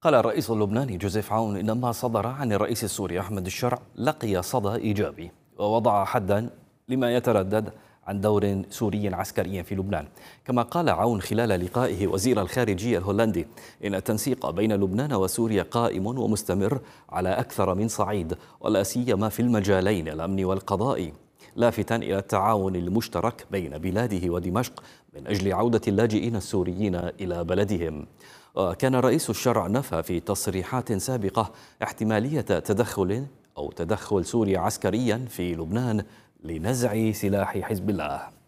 قال الرئيس اللبناني جوزيف عون إن ما صدر عن الرئيس السوري أحمد الشرع لقي صدى إيجابي، ووضع حدا لما يتردد عن دور سوري عسكري في لبنان. كما قال عون خلال لقائه وزير الخارجية الهولندي إن التنسيق بين لبنان وسوريا قائم ومستمر على أكثر من صعيد، ولا سيما في المجالين الأمني والقضائي، لافتا إلى التعاون المشترك بين بلاده ودمشق من أجل عودة اللاجئين السوريين إلى بلدهم. وكان رئيس الشرع نفى في تصريحات سابقة احتمالية تدخل سوري عسكريا في لبنان لنزع سلاح حزب الله.